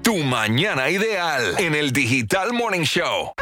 Tu mañana ideal en el Digital Morning Show.